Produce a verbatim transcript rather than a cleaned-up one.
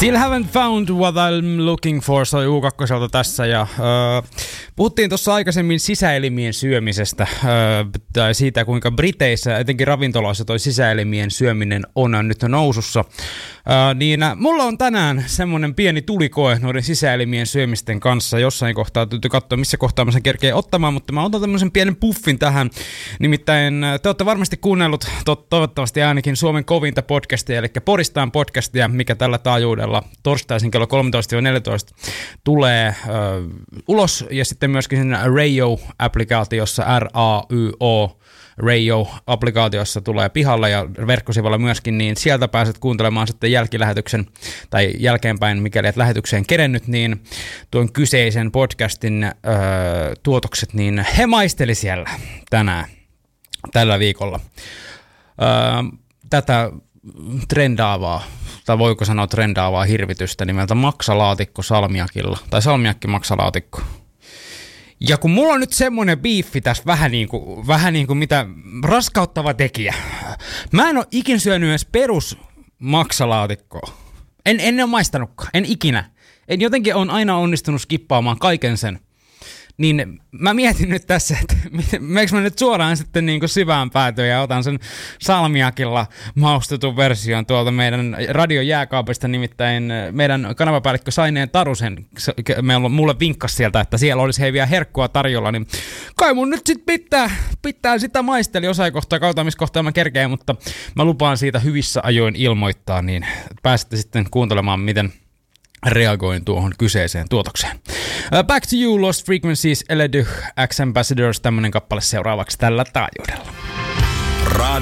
Still haven't found what I'm looking for, se oli U kaksi tässä ja uh, puhuttiin tuossa aikaisemmin sisäelimien syömisestä uh, tai siitä kuinka Briteissä, etenkin ravintoloissa toi sisäelimien syöminen on nyt nousussa, uh, niin uh, mulla on tänään semmonen pieni tulikoe noiden sisäelimien syömisten kanssa, jossain kohtaa täytyy katsoa missä kohtaa mä sen kerkeen ottamaan, mutta mä otan tämmöisen pienen puffin tähän, nimittäin uh, te olette varmasti kuunnellut to- toivottavasti ainakin Suomen kovinta podcastia, eli Poristaan podcastia, mikä tällä taajuudella torstaisin kello kolmetoista neljätoista tulee ö, ulos, ja sitten myöskin siinä Rayo-applikaatiossa, R A Y O, Rayo-applikaatiossa tulee pihalle ja verkkosivulla myöskin, niin sieltä pääset kuuntelemaan sitten jälkilähetyksen tai jälkeenpäin, mikäli et lähetykseen kerennyt, niin tuon kyseisen podcastin ö, tuotokset, niin he maisteli siellä tänään, tällä viikolla. Ö, tätä trendaavaa, tai voiko sanoa trendaavaa hirvitystä nimeltä maksalaatikko salmiakilla, tai salmiakki maksalaatikko. Ja kun mulla on nyt semmonen biiffi tässä vähän niin kuin, vähän niin kuin mitä raskauttava tekijä. Mä en oo ikin syönyt edes perus maksalaatikkoa. En, en ole maistanutkaan, en ikinä. En jotenkin on aina onnistunut skippaamaan kaiken sen. Niin mä mietin nyt tässä, että meneekö mä nyt suoraan sitten niin kuin syvään päätyyn ja otan sen salmiakilla maustetun version tuolta meidän radion jääkaapista, nimittäin meidän kanavapäällikkö Saineen Tarusen mulle vinkkasi sieltä, että siellä olisi hei vielä herkkua tarjolla, niin kai mun nyt sit pitää, pitää sitä maisteli jossain kohtaa, kautta missä kohtaa mä kerkeen, mutta mä lupaan siitä hyvissä ajoin ilmoittaa, niin pääsette sitten kuuntelemaan, miten reagoin tuohon kyseiseen tuotokseen. Uh, Back to You, Lost Frequencies, Eledyh, X Ambassadors, tämmönen kappale seuraavaksi tällä taajuudella.